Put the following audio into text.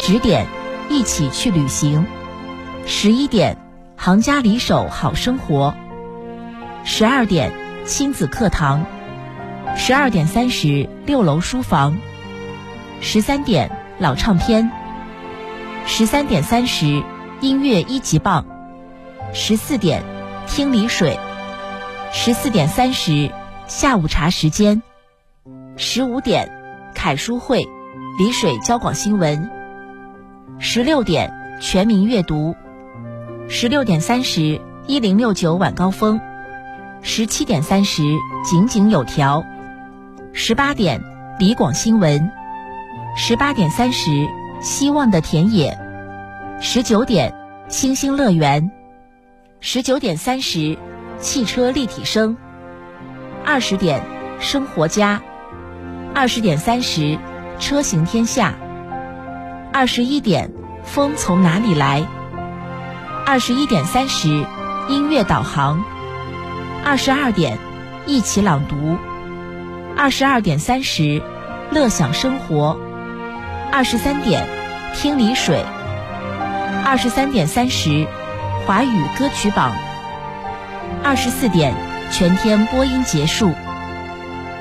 10点一起去旅行，11点行家里手好生活，12点亲子课堂，12点30 6楼书房，13点老唱片，13点30音乐1级棒，14点听理水，14点30下午茶时间，15点凯书会李水交广新闻，16点全民阅读，16点30 1069晚高峰，17点30井井有条，18点李广新闻，18点30希望的田野，19点星星乐园，19点30汽车立体声，20点生活家，20点30车行天下，21点风从哪里来，21点30音乐导航，22点一起朗读，22点30乐享生活，23点听理水，23点30华语歌曲榜，24点全天播音结束。